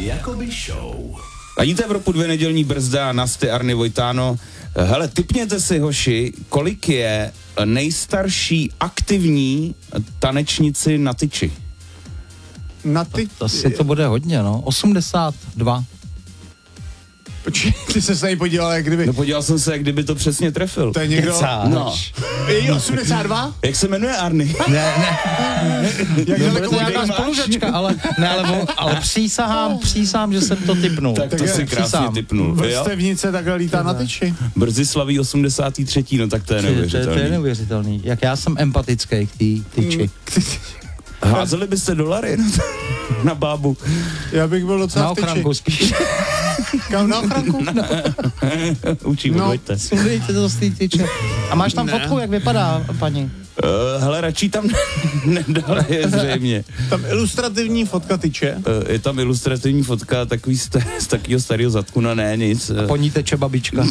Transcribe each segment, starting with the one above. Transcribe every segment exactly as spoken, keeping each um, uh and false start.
Jakoby show. Ladíte Evropu dvě nedělní brzda, Nasty, Arny, Vojtáno. Hele, tipněte si, hoši, kolik je nejstarší aktivní tanečnici na tyči? Na ty... To, asi to bude hodně, no. osmdesát dva. Počkej, ty se tady podíval, jak kdyby... No podíval jsem se, jak kdyby to přesně trefil. To je někdo... Kecáš. No. Je osmdesát dva? Jak se jmenuje Arny? Ne, ne. Jak No, daleko bude to máš? nějaká spolužačka, ale, ne, ale, ale přísahám, přísahám, že jsem to tipnul. Tak to Tak si je, krásně přísahám. tipnul. Jo? Vrstevnice takhle lítá na tyči. Brzy slaví osmdesátý třetí no tak to je To je, to je neuvěřitelný. neuvěřitelný. Jak já jsem empatický k té tyči. Házeli byste dolary na, na bábu? Já bych byl docela Na v tyči. ochranku spíš. Kam na ochranku? Učí, No. odveďte. Sundejte to z té tyče. A máš tam Ne. fotku, jak vypadá, paní? Uh, hele, radši tam nedala je zřejmě. Tam ilustrativní fotka tyče. Uh, je tam ilustrativní fotka takový z, te, z takového starého zadku, no ne, nic. Uh, Po ní teče babička.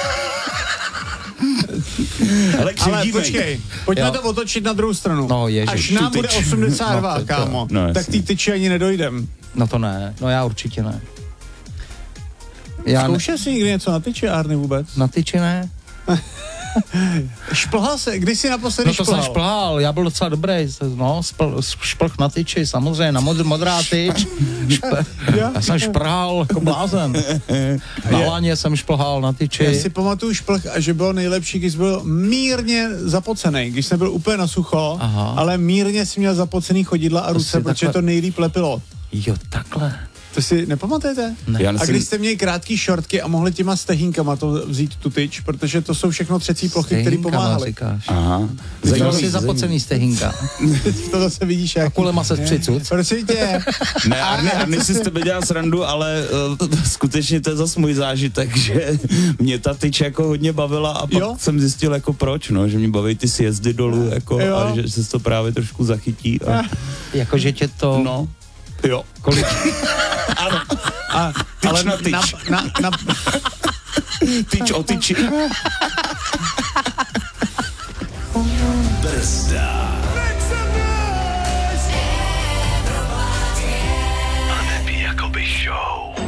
ale Ale křivdíme. počkej, pojďme Jo. to otočit na druhou stranu. No, ježiš, Až nám tu bude tyč. osmdesát dva, No, to- to- kámo, no, tak jasně. ty tyči ani nedojdem. No to ne, no já určitě ne. Já ne, Zkoušel jsi někdy něco na tyči, Arny, vůbec? na tyči ne? Šplhal se, kdy jsi naposledy No to šplhal? jsem šplhal, já byl docela dobrý, no, spl, šplh na tyči, samozřejmě, na mod, modrá tyč. Špe, Já? já jsem šprhal jako blázen. Na laně jsem šplhal na tyči. Já si pamatuju šplh a že bylo nejlepší, když byl mírně zapocený, když jsem byl úplně na sucho, Aha. ale mírně si měl zapocený chodidla a ruce, si protože takhle- to nejlíp lepilo. Jo, takhle. To si nepamatujete? Ne. Já A myslím, když jste měli krátký šortky a mohli těma stehínkama to vzít tu tyč, protože to jsou všechno třecí plochy, které Stehinkama pomáhaly. říkáš. Aha. Zajímavý, Zajímavý, si zapocený stehinka. To zase vidíš, jak... Kulema se zpřicuc. Prosím tě, Ne, Arny, Arny si z tebe dělá srandu, ale uh, skutečně to je zase můj zážitek, že mě ta tyč jako hodně bavila a pak Jo? jsem zjistil jako proč, no, že mě baví ty sjezdy dolů jako, Jo. a že se to právě trošku zachytí. A, Jakože tě to... no, jo. Kolik? ano, A, ale na tyč. Na, na, na, tyč o tyči. Brzda.